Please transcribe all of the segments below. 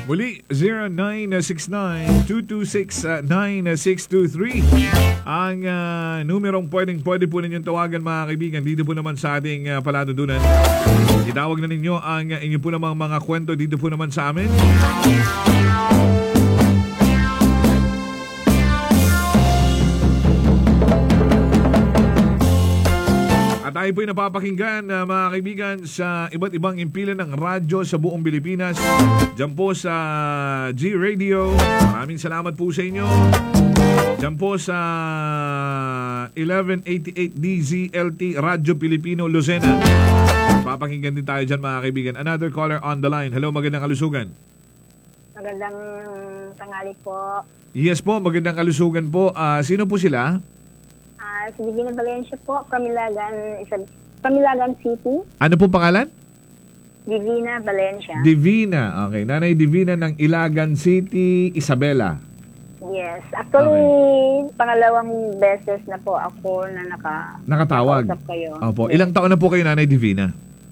Muli, 0969-226-9623 ang numerong pwede po ninyong tawagan mga kaibigan. Dito po naman sa ating palatuntunan. Itawag na ninyo ang inyo po namang mga kwento dito po naman sa amin. At tayo po'y napapakinggan mga kaibigan sa iba't ibang impilan ng radyo sa buong Pilipinas. Diyan po sa G-Radio. Maraming salamat po sa inyo. Diyan po sa 1188 DZLT Radyo Pilipino Lucena. Papakinggan din tayo dyan mga kaibigan. Another caller on the line. Hello, magandang kalusugan. Magandang tanghali po. Yes po, magandang kalusugan po. Sino po sila? Si Divina Valencia po, Camilagan City. Ano po pangalan? Divina Valencia. Divina. Okay. Nanay Divina ng Ilagan City, Isabela. Yes. Actually, pangalawang beses na po ako na nakatawag. nakausap kayo. Opo. Yes. Ilang taon na po kayo, Nanay Divina?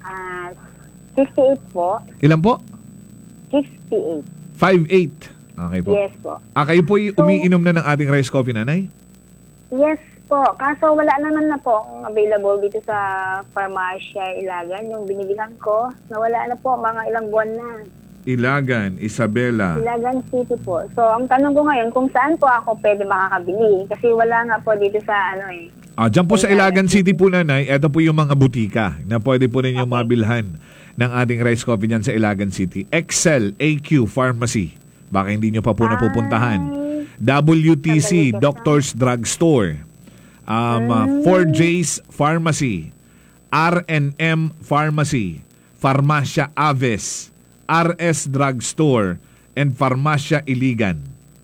68 po. Ilan po? 68. 5'8". Okay po. Yes po. Kayo po umiinom na ng ating rice coffee, Nanay? Yes po. Kaso wala naman na po available dito sa Pharmacia Ilagan. Yung binibilang ko, nawala na po mga ilang buwan na. Ilagan, Isabela. Ilagan City po. So, ang tanong ko ngayon, kung saan po ako pwede makakabili? Kasi wala nga po dito sa Diyan po sa Ilagan City po, Nanay, ito po yung mga butika na pwede po ninyong mabilhan ng ating rice coffee dyan sa Ilagan City. Excel AQ Pharmacy. Baka hindi nyo pa po napupuntahan. WTC Doctors Drug Store. 4J's Pharmacy. R&M Pharmacy. Farmacia Aves. RS Drug Store. And Farmacia Iligan.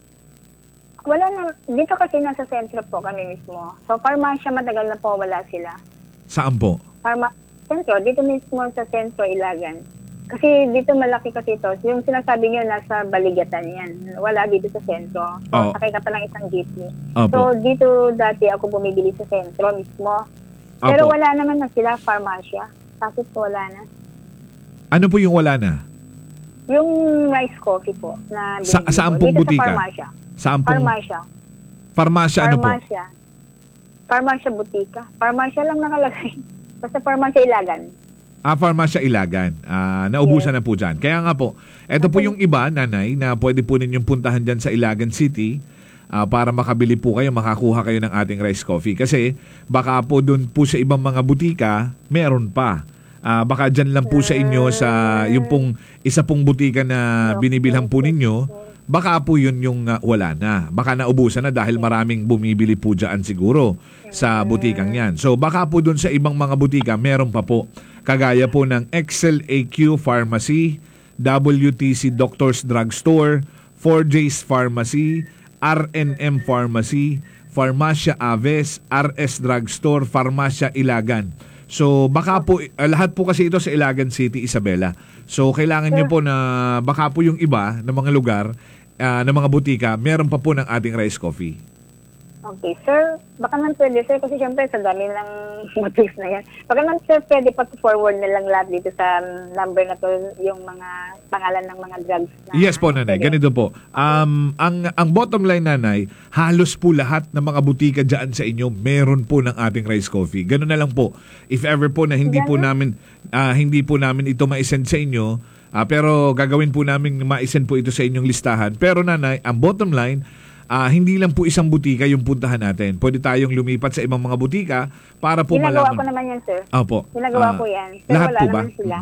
Wala na. Dito kasi nasa sentro po kami mismo. So, Farmacia matagal na po wala sila. Saan po? Sentro. Dito mismo sa sentro Ilagan. Kasi dito malaki kasi ito. Yung sinasabi nyo nasa Baligatan yan. Wala dito sa sentro. So, sakay ka pa ng isang jeepney. So, dito dati ako bumibili sa sentro mismo. Pero wala naman na sila, Pharmacia. Bakit po wala na? Ano po yung wala na? Yung rice coffee po. Na saan pong dito butika? Sa Pharmacia. Saan pong? Pharmacia. Pharmacia ano po? Pharmacia butika. Pharmacia lang nakalagay. Basta Pharmacia Ilagan. Farmacia Ilagan. Naubusan na po dyan. Kaya nga po, eto po yung iba, Nanay, na pwede po ninyong puntahan dyan sa Ilagan City para makabili po kayo, makakuha kayo ng ating rice coffee. Kasi baka po doon po sa ibang mga butika, meron pa. Baka dyan lang po sa inyo sa yung pong isa pong butika na binibilhan po ninyo, baka po yun yung wala na. Baka naubusan na dahil maraming bumibili po dyan siguro sa butikang yan. So baka po doon sa ibang mga butika, meron pa po. Kagaya po ng Excel AQ Pharmacy, WTC Doctors Drug Store, 4J's Pharmacy, R&M Pharmacy, Farmacia Aves, RS Drug Store, Farmacia Ilagan. So baka po, lahat po kasi ito sa Ilagan City, Isabela. So kailangan nyo po na baka po yung iba na mga lugar, na mga butika, meron pa po ng ating rice coffee. Okay, sir. Baka man pwede, sir, kasi syempre sa dami ng motifs na yan. Baka man, sir, pwede pag-forward na lang lahat dito sa number na to, yung mga pangalan ng mga drugs. Na yes po, Nanay. Ganito po. Ang bottom line, Nanay, halos po lahat ng mga butika dyan sa inyo, meron po ng ating rice coffee. Ganun na lang po. If ever po na hindi po namin ito ma-send sa inyo, pero gagawin po namin ma-send po ito sa inyong listahan. Pero, Nanay, ang bottom line, hindi lang po isang butika yung puntahan natin. Pwede tayong lumipat sa ibang mga butika para po malaman. Ginagawa ko naman yan, sir. Opo. Ginagawa ko yan. Pero lahat wala po ba? Naman sila.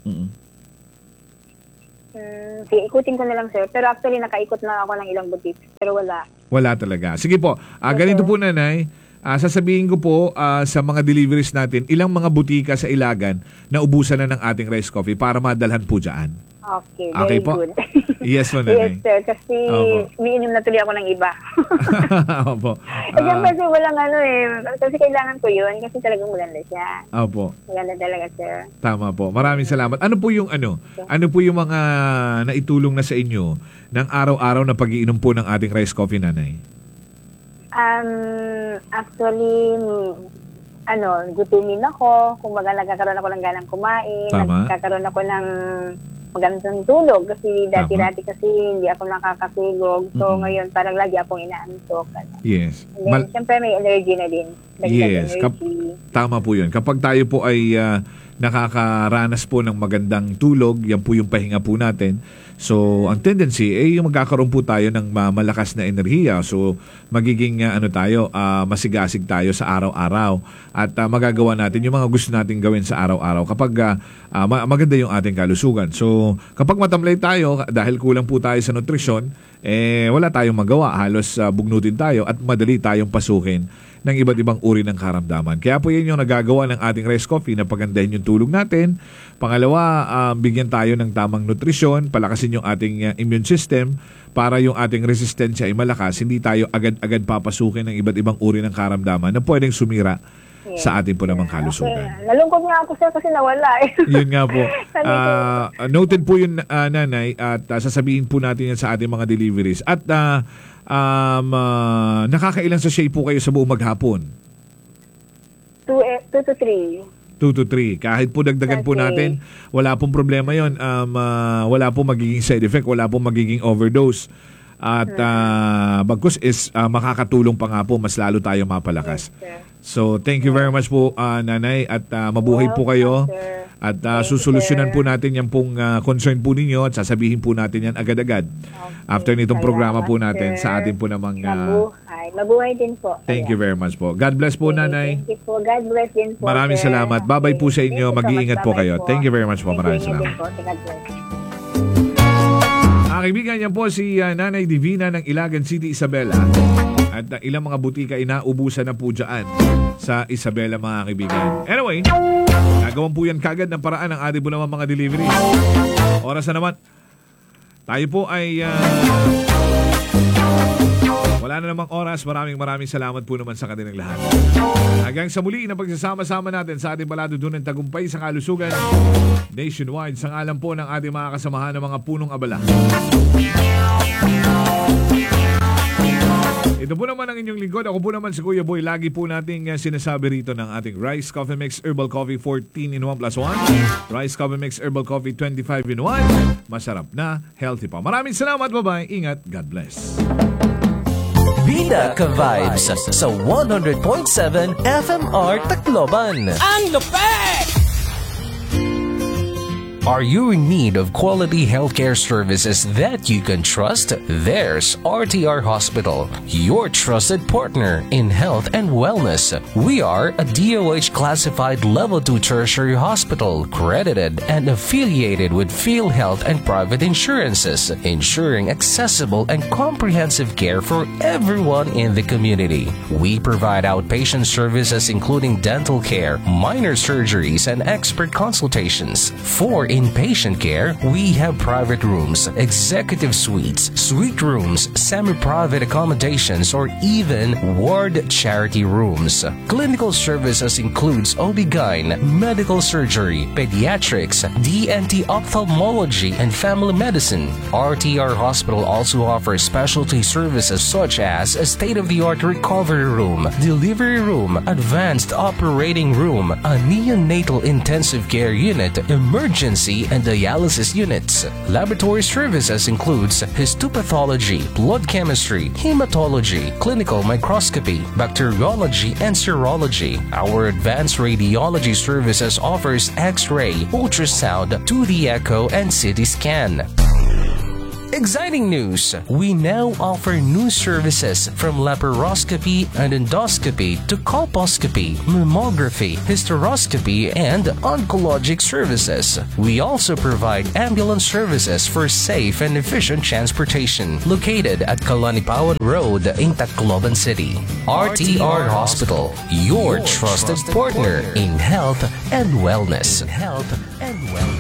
Sige, ikutin ko na lang, sir. Pero actually, nakaikot na ako ng ilang butik. Pero wala. Wala talaga. Sige po. Ganito po, Nanay. Sasabihin ko po sa mga deliveries natin, ilang mga butika sa Ilagan na ubusan na ng ating rice coffee para madalhan po dyan. Okay, very po? good. Yes po, Nanay. Yes, sir. Kasi umiinom na tuloy ako ng iba. Opo. Kasi walang kasi kailangan ko yun kasi talagang maganda siya. Opo. Maganda talaga, sir. Tama po. Maraming salamat. Ano po yung mga naitulong na sa inyo ng araw-araw na pag-iinom po ng ating rice coffee, Nanay? Actually, gutumin ako. Kung baga nagkakaroon ako ng ganang kumain. Tama. Nagkakaroon ako ng magandang tulog kasi dati-dati kasi hindi ako nakakatulog. So ngayon parang lagi akong inaantok. Yes. And then, siyempre may energy na din. Yes. Energy. Tama po yun. Kapag tayo po ay nakakaranas po ng magandang tulog, yan po yung pahinga po natin. So, ang tendency yung magkakaroon po tayo ng malakas na enerhiya. So, magiging masigasig tayo sa araw-araw at magagawa natin yung mga gusto nating gawin sa araw-araw kapag maganda yung ating kalusugan. So, kapag matamlay tayo dahil kulang po tayo sa nutrisyon, wala tayong magawa. Halos bugnutin tayo at madali tayong pasukin ng iba't ibang uri ng karamdaman. Kaya po yan yung nagagawa ng ating Rice Coffee na pagandahin yung tulog natin. Pangalawa, bigyan tayo ng tamang nutrisyon, palakasin yung ating immune system para yung ating resistensya ay malakas. Hindi tayo agad-agad papasukin ng iba't ibang uri ng karamdaman na pwedeng sumira sa ating po namang kalusugan. Okay. Nalungkot nga ako sir kasi nawala Yun nga po. Noted po yun, nanay, at sasabihin po natin yan sa ating mga deliveries. At nakakailang sachet po kayo sa buong maghapon? 2 to 3. 2 to 3. Kahit po dagdagan po natin, wala pong problema yon. Wala pong magiging side effect, wala pong magiging overdose. At bagkus is makakatulong pa nga po, mas lalo tayo mapalakas. So, thank you very much po, nanay, at mabuhay po kayo. At susolusyonan po natin yan pong concern po ninyo at sasabihin po natin yan agad-agad after nitong programa po natin sa atin po namang mabuhay din po. Thank you very much po. God bless po, nanay. Thank you po. God bless din po. Maraming salamat. Bye-bye po sa inyo. Mag-iingat po kayo. Thank you very much po. Maraming salamat. God bless. Kaibigan, yan po si Nanay Divina ng Ilagan City, Isabela. At ilang mga butika inaubusan na po dyan sa Isabela, mga kaibigan. Anyway, nagawan po yan kagad ng paraan ng ating po naman mga delivery. Oras na naman. Tayo po ay wala na namang oras. Maraming salamat po naman sa kanilang lahat. Hanggang sa muli na pagsasama-sama natin sa ating paladudunan tagumpay sa kalusugan nationwide sa ngalan po ng ating mga kasamahan ng mga punong abala. Ito po naman ang inyong lingkod. Ako po naman si Kuya Boy. Lagi po nating sinasabi rito ng ating Rice Coffee Mix Herbal Coffee 14 in 1 plus 1. Rice Coffee Mix Herbal Coffee 25 in 1. Masarap na, healthy pa. Maraming salamat. Bye-bye. Ingat. God bless. Bida Ka-Vibes sa 100.7 FMR Tacloban. Ang lupet! Are you in need of quality healthcare services that you can trust? There's RTR Hospital, your trusted partner in health and wellness. We are a DOH classified level 2 tertiary hospital, credited and affiliated with PhilHealth and private insurances, ensuring accessible and comprehensive care for everyone in the community. We provide outpatient services including dental care, minor surgeries, and expert consultations. For inpatient care, we have private rooms, executive suites, suite rooms, semi-private accommodations, or even ward charity rooms. Clinical services includes OB-GYN, medical surgery, pediatrics, DNT ophthalmology, and family medicine. RTR Hospital also offers specialty services such as a state-of-the-art recovery room, delivery room, advanced operating room, a neonatal intensive care unit, emergency and dialysis units. Laboratory services includes histopathology, blood chemistry, hematology, clinical microscopy, bacteriology, and serology. Our advanced radiology services offers X-ray, ultrasound, 2D echo, and CT scan. Exciting news! We now offer new services from laparoscopy and endoscopy to colposcopy, mammography, hysteroscopy, and oncologic services. We also provide ambulance services for safe and efficient transportation located at Kalanipawan Road in Tacloban City. RTR Hospital, your trusted partner in health and wellness.